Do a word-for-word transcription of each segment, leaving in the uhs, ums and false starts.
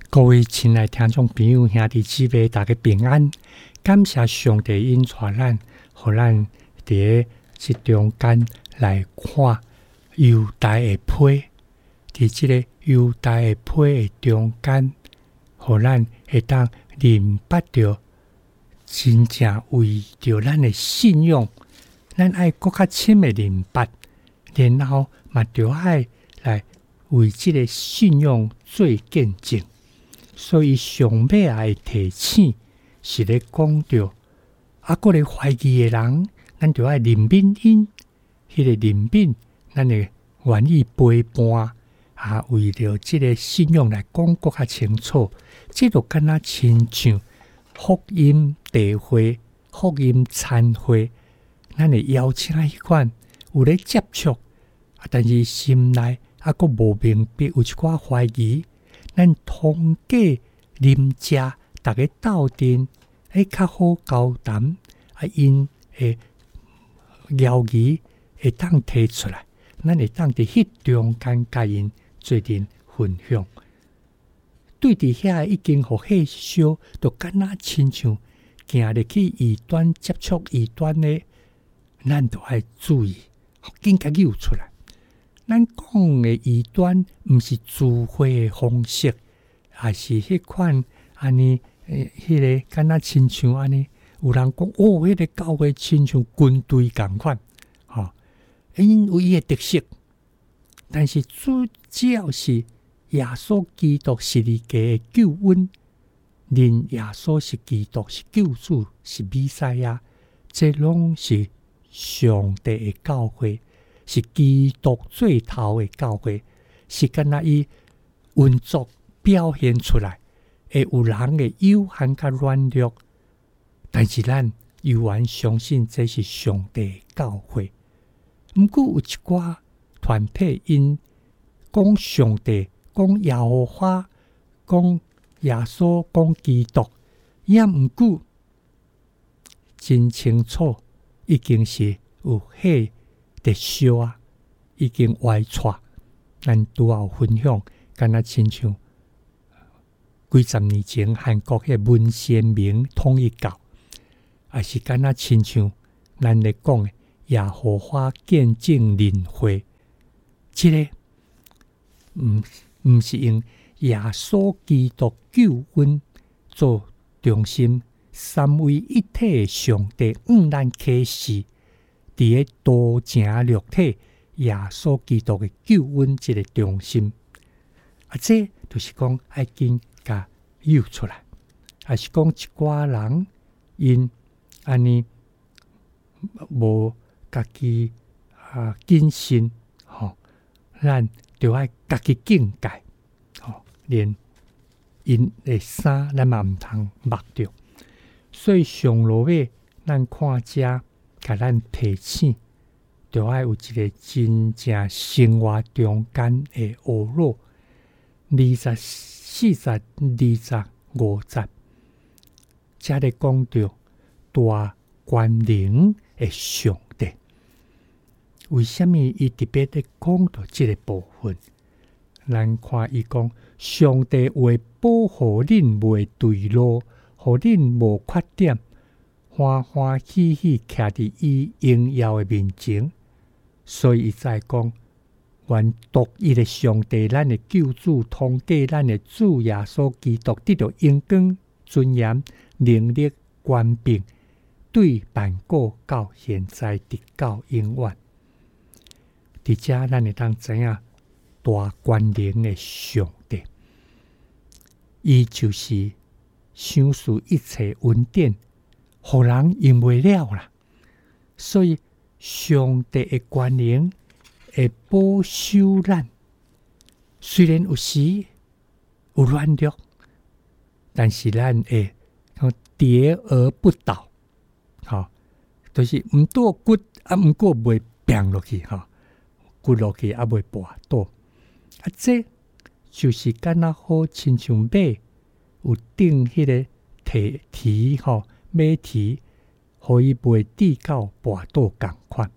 各位亲爱听众朋友、兄弟姊妹，大家平安！感谢上帝引带咱，互咱伫即中间来看犹大的批，伫即个犹大的批的中间，互咱会当明白着真正为着咱的信仰，咱爱更较深的明白，然后嘛着爱来为即个信仰做见证。所以上尾爱提醒是咧讲着，啊，搁咧怀疑的人，咱就爱怜悯因，迄、那个怜悯，咱会愿意陪伴，啊，为着即个信仰来讲搁较清楚，即就敢若亲像福音地会、福音餐会，咱会邀请迄款有咧接触，啊，但是心内啊，搁无明白，有一寡怀疑。咱通过啉食，大家斗阵，会较好交谈，啊，因会邀疑会当提出来，咱会当伫迄中间甲因做阵分享。对伫遐已经互火烧，就敢若亲像行入去异端接触异端的，咱都爱注意，紧甲揪出来。咱讲的异端，毋是自毁的方式，还是迄款安尼，诶，迄个敢若亲像安尼，有人讲哦，迄个教会亲像军队共款，吼，因有伊的特色，但是主要是耶稣基督是你家的救恩，认耶稣是基督是救主是弥赛亚，这拢是上帝的教会。是基督最头的教会，是敢若伊运作表现出来，会有人的有限甲软弱，但是咱犹原相信这是上帝的教会。毋过有一寡团体因讲上帝、讲耶和华、讲耶稣、讲基督，也毋过真清楚，已经是有迄特烧啊，已经歪错，咱拄有分享，敢若亲像几十年前韩国迄文先明统一教，也是敢若亲像咱咧讲的耶和华见证人会，即、這個毋毋是用耶穌基督救恩做中心，三位一體的上帝向咱啟示。伫个多正立體耶穌基督嘅救恩即個中心，啊，這就是講愛緊甲揪出來，還是講一寡人因安尼無家己啊謹慎，吼，咱就愛家己境界，吼，連因嘅衫咱嘛毋通捌着，所以上落尾咱看遮。甲咱提醒，就愛有一個真正生活中間的學路，二十四十、二十五十，才咧講到大權能的上帝。為什麼伊特別咧講到這個部分？咱看伊講，上帝會保護恁袂墜落，互恁無缺點。歡歡喜喜徛佇伊榮耀的面前，所以伊才講，願獨一的上帝，咱的救主，通過咱的主耶穌基督，得到榮光、尊嚴、能力、權柄，對萬國到現在直到永遠。佇遮咱會當知影大權能的上帝，伊就是想使一切穩定。互人用袂了啦，所以上帝的權能會保守咱。雖然有時有軟弱，但是咱會跌而不倒，吼，就是毋倒骨啊，毋過袂病落去，吼，骨落去啊袂跋倒。啊，這就是敢若好親像馬有頂迄個蹄蹄，吼。馬蹄，互伊袂跌到跋倒共款。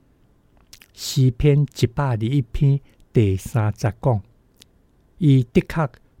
詩篇一百二十一篇第三節講，伊的確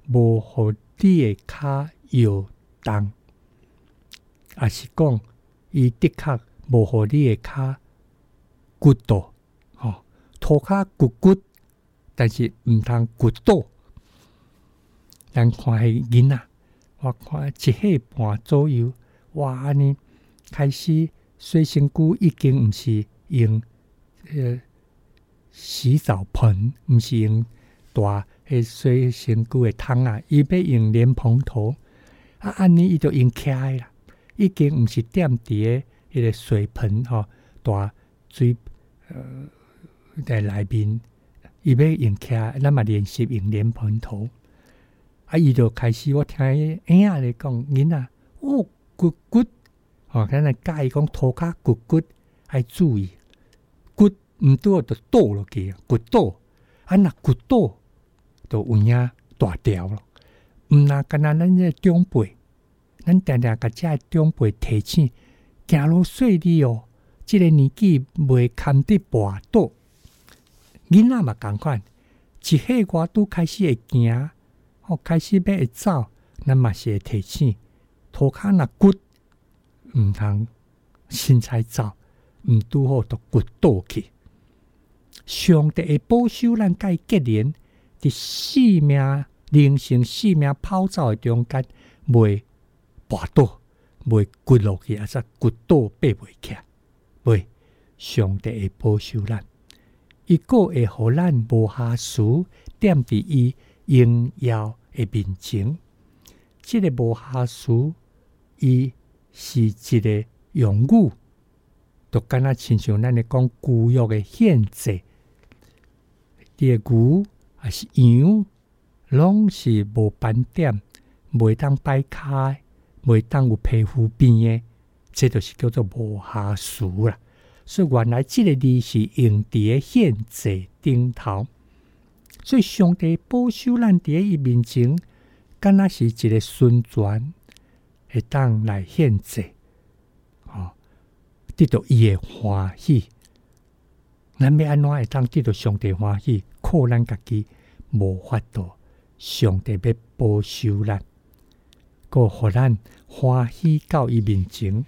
无互你的骹摇动，也是讲伊的确无互你的骹骨倒，吼，涂骹骨骨，但是毋通骨倒。咱看迄囡仔，我看一岁半左右，哇，安尼开始洗身躯已经毋是用呃洗澡盆，毋是用大迄洗身躯的桶啊，伊要用莲蓬头啊，安尼伊就用起来啦，已经毋是踮伫个迄个水盆吼、哦，大水呃在内面，伊要用起来，咱嘛练习用莲蓬头。啊！伊就开始，我听迄婴仔咧讲，囡仔哦骨骨，哦，咱来教伊讲涂骹骨骨，爱注意骨毋倒就倒落去，骨倒啊，若骨倒就有影大条咯。毋若干那咱这长辈，咱定定甲遮长辈提醒，行路细哩哦，即、這個年纪袂堪得跋倒。囡仔嘛共款，一岁外拄开始会行。哦，开始要会走，咱嘛是会提醒，涂骹若骨毋通凊彩走，毋拄好就骨倒去。上帝会保守咱甲伊结连，伫生命灵性生命跑走的中间，袂跋倒，袂骨落去，啊则骨倒爬袂起来。袂，上帝会保守咱，伊个会互咱无瑕疵，踮伫伊荣耀的面前，这个无瑕疵，伊是一个用语，就敢若亲像咱咧讲牛肉的献祭，这个牛还是羊，拢是无斑点，袂当摆骹，袂当有皮肤边的，这就是叫做无瑕疵啦。所以原来这个字是用伫个献祭顶头。所以上帝保守咱伫伊面前，敢若是一个顺全，会当来献祭，哦，得到伊的欢喜。咱要安怎会当得到上帝欢喜？靠咱家己无法度，上帝要保守咱，个互咱欢喜到伊面前。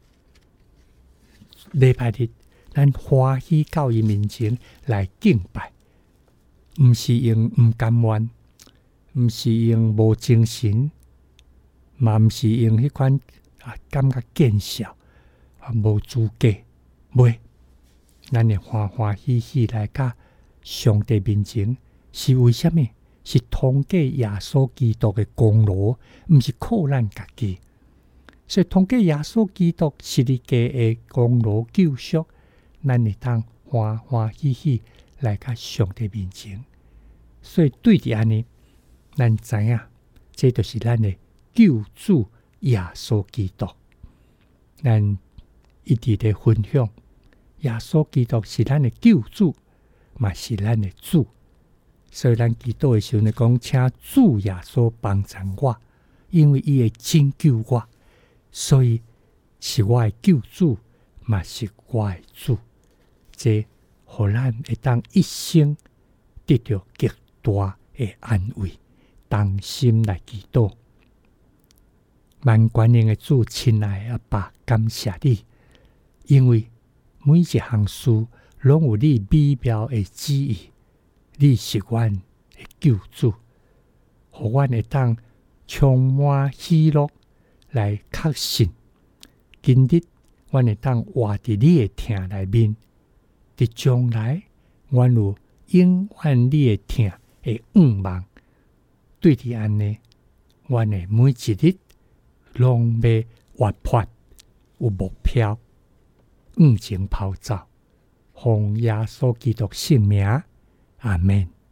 礼拜日，咱欢喜到伊面前来敬拜。毋是用毋甘愿，毋是用无精神，嘛毋是用迄款啊感觉见笑啊无资格，袂，咱会欢欢喜喜来甲上帝面前，是为虾米？是通过耶稣基督的功劳，毋是靠咱家己。所以通过耶稣基督十字架的功劳救赎，咱会当欢欢喜喜来甲上帝面前。所以对伫安尼，咱知影，这就是咱的救主耶稣基督。咱一直在分享，耶稣基督是咱的救主，嘛是咱的主。所以咱祈祷的时候呢，讲请主耶稣帮助我，因为伊会拯救我，所以是我的救主，嘛是我的主。这互咱会当一生得到极大的安慰，同心来祈祷。万权能的主，亲爱的阿爸，感谢你，因为每一项事拢有你美妙的旨意。你是阮的救主，互阮会当充满喜乐来确信，今日阮会当活伫你的疼内面，伫将来阮有永远你的疼的仰望。对伫安尼，阮的每一日拢要活泼有目标，向前跑走，奉耶稣基督圣名。阿們。